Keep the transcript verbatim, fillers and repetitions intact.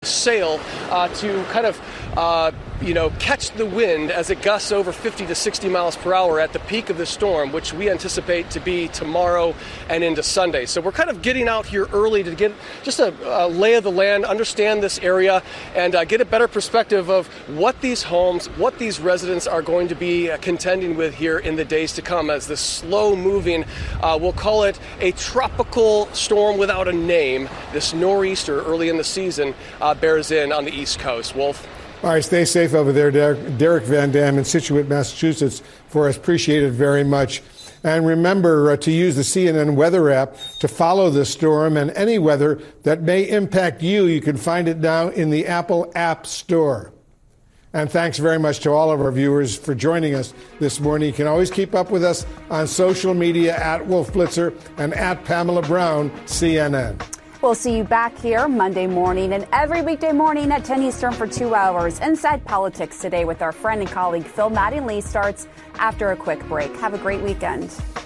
sail uh, to kind of, uh, you know, catch the wind as it gusts over fifty to sixty miles per hour at the peak of the storm, which we anticipate to be tomorrow and into Sunday. So we're kind of getting out here early to get just a, a lay of the land, understand this area, and uh, get a better perspective of what these homes, what these residents are going to be uh, contending with here in the days to come as this slow-moving, uh, we'll call it a tropical storm without a name, this nor'easter early in the season uh, bears in on the East Coast. Wolf? All right, stay safe over there, Derek, Derek Van Dam in Scituate, Massachusetts, for us. Appreciate it very much. And remember uh, to use the C N N weather app to follow the storm and any weather that may impact you. You can find it now in the Apple App Store. And thanks very much to all of our viewers for joining us this morning. You can always keep up with us on social media at Wolf Blitzer and at Pamela Brown, C N N. We'll see you back here Monday morning and every weekday morning at ten Eastern for two hours. Inside Politics Today with our friend and colleague Phil Mattingly starts after a quick break. Have a great weekend.